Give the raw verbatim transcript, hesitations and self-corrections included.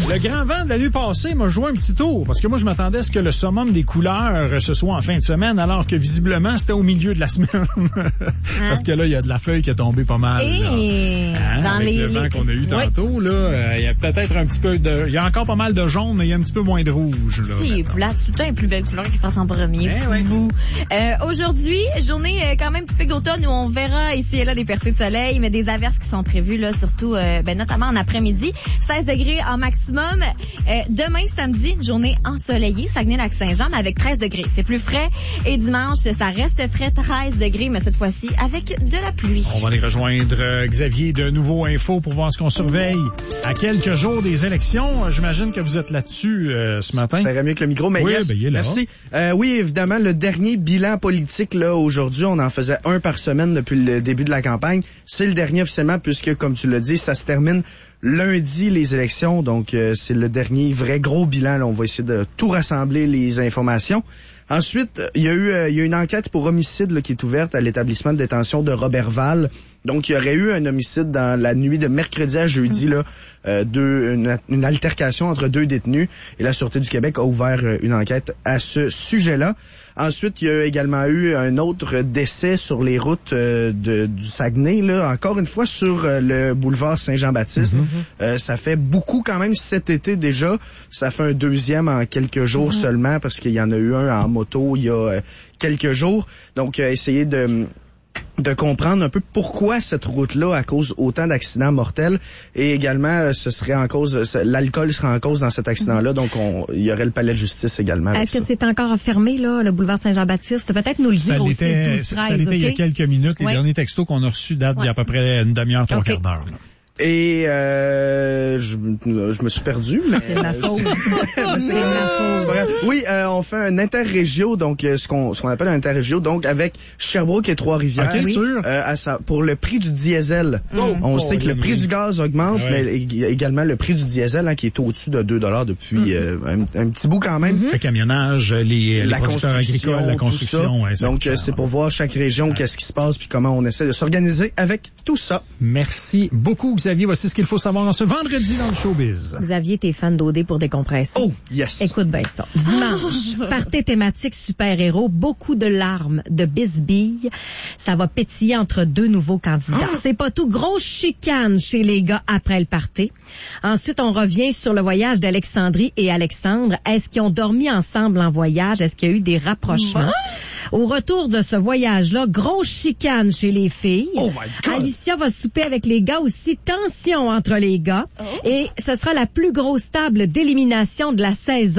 Le grand vent de la nuit passée m'a joué un petit tour, parce que moi, je m'attendais à ce que le summum des couleurs ce soit en fin de semaine, alors que visiblement, c'était au milieu de la semaine. Hein? Parce que là, il y a de la feuille qui est tombée pas mal. Et hein? dans Avec les, le vent les... qu'on a eu tantôt, oui. là, euh, il y a peut-être un petit peu de... Il y a encore pas mal de jaune, mais il y a un petit peu moins de rouge. Là, si, plat, c'est tout le temps les plus belles couleurs qui passent en premier. Eh oui. Euh, aujourd'hui, journée euh, quand même typique d'automne où on verra ici et là des percées de soleil, mais des averses qui sont prévues, là, surtout, euh, ben, notamment en après-midi. seize degrés en maximum. Euh, demain, samedi, journée ensoleillée, Saguenay-Lac-Saint-Jean, mais avec treize degrés. C'est plus frais. Et dimanche, ça reste frais, treize degrés, mais cette fois-ci avec de la pluie. On va aller rejoindre euh, Xavier de Nouveau Info pour voir ce qu'on surveille. À quelques jours des élections, euh, j'imagine que vous êtes là-dessus euh, ce matin. Ça irait mieux que le micro, mais oui, yes, ben, il est là. Merci. Euh, oui, évidemment, le dernier bilan politique, là, aujourd'hui, on en faisait un par semaine depuis le début de la campagne. C'est le dernier officiellement, puisque, comme tu l'as dit, ça se termine lundi, les élections. Donc, euh, c'est le dernier vrai gros bilan. Là. On va essayer de tout rassembler, les informations. Ensuite, il y a eu euh, il y a une enquête pour homicide là, qui est ouverte à l'établissement de détention de Robertval. Donc, il y aurait eu un homicide dans la nuit de mercredi à jeudi, là, euh, deux, une, une altercation entre deux détenus. Et la Sûreté du Québec a ouvert euh, une enquête à ce sujet-là. Ensuite, il y a également eu un autre décès sur les routes euh, de, du Saguenay, là, encore une fois sur euh, le boulevard Saint-Jean-Baptiste. Mm-hmm. Euh, ça fait beaucoup quand même cet été déjà. Ça fait un deuxième en quelques jours mm-hmm. seulement, parce qu'il y en a eu un en moto il y a euh, quelques jours. Donc, euh, essayez de... de comprendre un peu pourquoi cette route-là a cause autant d'accidents mortels, et également ce serait en cause l'alcool serait en cause dans cet accident-là, donc on, il y aurait le palais de justice également. Est-ce que c'est encore fermé là, le boulevard Saint-Jean-Baptiste? Peut-être nous le dire au six douze treize. Ça l'était okay? Il y a quelques minutes. Les ouais. derniers textos qu'on a reçus datent ouais. d'il y a à peu près une demi-heure, trois okay. quarts d'heure. Là. Et euh, je, je me suis perdu. Mais c'est ma faute. c'est ma faute. Oui, euh, on fait un interrégio, donc euh, ce qu'on ce qu'on appelle un interrégio, donc avec Sherbrooke et Trois-Rivières. Okay, oui. sûr. Euh, à sa, pour le prix du diesel. Mm. On oh, sait que le prix du gaz augmente, ouais. mais également le prix du diesel hein, qui est au-dessus de deux dollars depuis mm. euh, un, un petit bout quand même. Mm-hmm. Le camionnage, les, la les producteurs agricoles, la construction. Ouais, donc euh, c'est pour voir chaque région ouais. qu'est-ce qui se passe puis comment on essaie de s'organiser avec tout ça. Merci beaucoup Xavier. Voici ce qu'il faut savoir en ce vendredi dans le showbiz. Xavier, t'es fan d'O D pour décompresser. Oh, yes. Écoute bien ça. Dimanche, party thématique super-héros, beaucoup de larmes, de bisbilles. Ça va pétiller entre deux nouveaux candidats. Ah! C'est pas tout. Grosse chicane chez les gars après le party. Ensuite, on revient sur le voyage d'Alexandrie et Alexandre. Est-ce qu'ils ont dormi ensemble en voyage? Est-ce qu'il y a eu des rapprochements? Ah! Au retour de ce voyage-là, grosse chicane chez les filles. Oh my God. Alicia va souper avec les gars aussi. Tension entre les gars. Oh. Et ce sera la plus grosse table d'élimination de la saison.